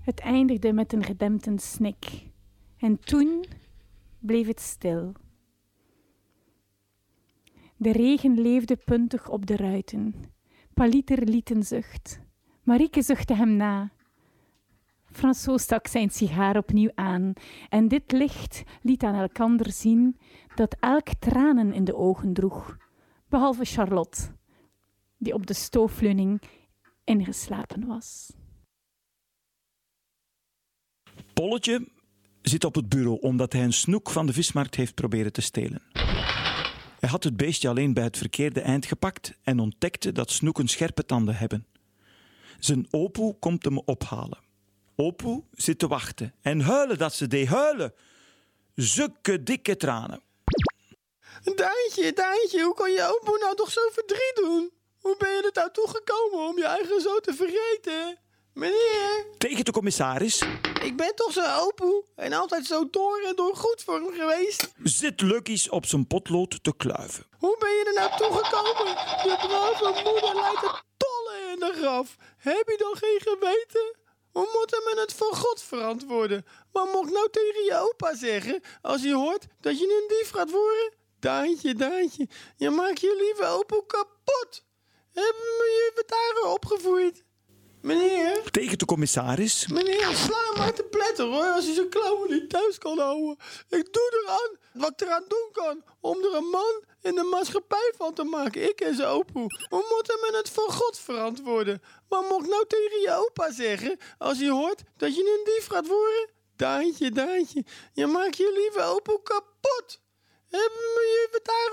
Het eindigde met een gedempte snik. En toen bleef het stil. De regen leefde puntig op de ruiten. Paliter liet een zucht. Marieke zuchtte hem na. François stak zijn sigaar opnieuw aan en dit licht liet aan elkander zien dat elk tranen in de ogen droeg, behalve Charlotte, die op de stoofleuning ingeslapen was. Polletje zit op het bureau omdat hij een snoek van de vismarkt heeft proberen te stelen. Hij had het beestje alleen bij het verkeerde eind gepakt en ontdekte dat snoeken scherpe tanden hebben. Zijn opoe komt hem ophalen. Opoe zit te wachten en huilen dat ze deed, huilen. Zulke dikke tranen. Daantje, hoe kan je opoe nou toch zo verdriet doen? Hoe ben je er nou toegekomen om je eigen zo te vergeten? Meneer? Tegen de commissaris. Ik ben toch zo'n opoe en altijd zo door en door goed voor hem geweest. Zit Lucky's op zijn potlood te kluiven. Hoe ben je er nou toegekomen? Je brave moeder lijkt het tollen in de graf. Heb je dan geen geweten? Hoe moet men het voor God verantwoorden? Wat moet ik nou tegen je opa zeggen als hij hoort dat je een dief gaat worden? Daantje, je maakt je lieve opoe kapot. Hebben we je daar opgevoerd? Meneer? Tegen de commissaris. Meneer, sla hem maar te pletter hoor, als hij zijn klauwen niet thuis kan houden. Ik doe eraan wat ik eraan doen kan om er een man in de maatschappij van te maken. Ik en zijn opoe. Hoe moet men het voor God verantwoorden? Wat moet ik nou tegen je opa zeggen als hij hoort dat je een dief gaat worden? Daantje, je maakt je lieve opoe kapot. Hebben we je daar